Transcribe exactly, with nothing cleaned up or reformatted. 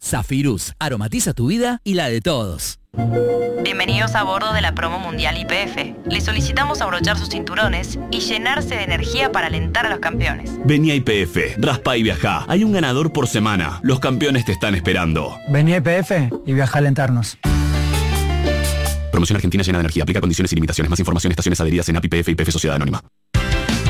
Zafirus, aromatiza tu vida y la de todos. Bienvenidos a bordo de la promo mundial Y P F. Les solicitamos abrochar sus cinturones y llenarse de energía para alentar a los campeones. Vení a Y P F, raspa y viajá. Hay un ganador por semana. Los campeones te están esperando. Vení a Y P F y viaja a alentarnos. Promoción argentina llena de energía. Aplica condiciones y limitaciones. Más información, estaciones adheridas en A P I P F y Y P F Sociedad Anónima.